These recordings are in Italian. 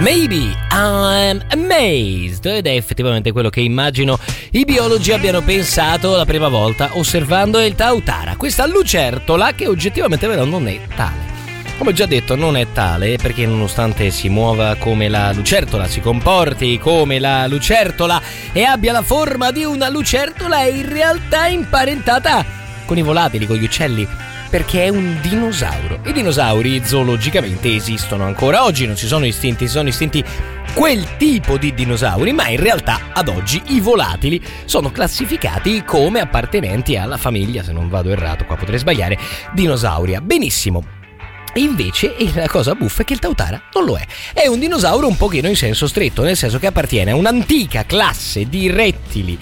Maybe I'm amazed, ed è effettivamente quello che immagino i biologi abbiano pensato la prima volta osservando il Tautara, questa lucertola che oggettivamente però non è tale. Come già detto, non è tale perché nonostante si muova come la lucertola, si comporti come la lucertola e abbia la forma di una lucertola, è in realtà imparentata con i volatili, con gli uccelli, perché è un dinosauro. I dinosauri zoologicamente esistono ancora oggi, non si sono estinti, si sono estinti quel tipo di dinosauri, ma in realtà ad oggi i volatili sono classificati come appartenenti alla famiglia, se non vado errato, qua potrei sbagliare, Dinosauria. Benissimo. E invece la cosa buffa è che il Tautara non lo è. È un dinosauro un pochino in senso stretto, nel senso che appartiene a un'antica classe di rettili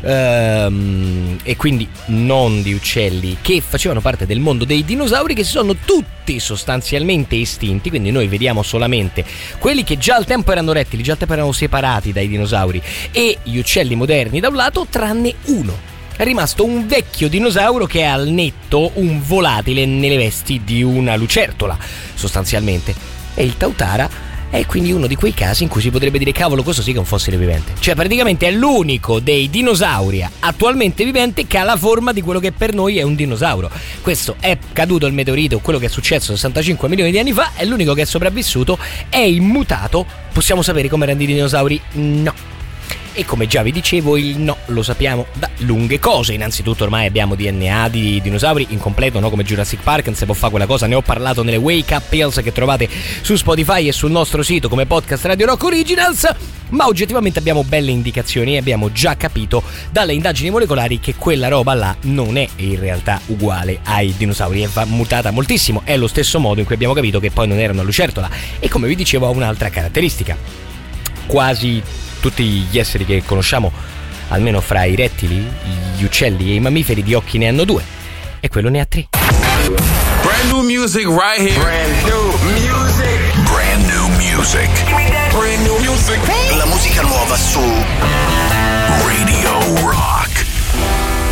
e quindi non di uccelli che facevano parte del mondo dei dinosauri, che si sono tutti sostanzialmente estinti. Quindi noi vediamo solamente quelli che già al tempo erano rettili, già al tempo erano separati dai dinosauri, e gli uccelli moderni da un lato, tranne uno. È rimasto un vecchio dinosauro che è al netto un volatile nelle vesti di una lucertola, sostanzialmente. E il Tautara è quindi uno di quei casi in cui si potrebbe dire: cavolo, questo sì che è un fossile vivente. Cioè praticamente è l'unico dei dinosauri attualmente vivente che ha la forma di quello che per noi è un dinosauro. Questo è caduto il meteorite, quello che è successo 65 milioni di anni fa, è l'unico che è sopravvissuto, è immutato. Possiamo sapere come erano i dinosauri? No. E come già vi dicevo, il no lo sappiamo da lunghe cose. Innanzitutto ormai abbiamo DNA di dinosauri incompleto, no? Come Jurassic Park, non si può fare quella cosa. Ne ho parlato nelle Wake Up Pills che trovate su Spotify e sul nostro sito come podcast Radio Rock Originals. Ma oggettivamente abbiamo belle indicazioni e abbiamo già capito dalle indagini molecolari che quella roba là non è in realtà uguale ai dinosauri, è mutata moltissimo. È lo stesso modo in cui abbiamo capito che poi non era una lucertola. E come vi dicevo ha un'altra caratteristica: quasi tutti gli esseri che conosciamo, almeno fra i rettili, gli uccelli e i mammiferi, di occhi ne hanno due, e quello ne ha tre. Brand new music right here. Brand new music. Brand new music. Brand new music. La musica nuova su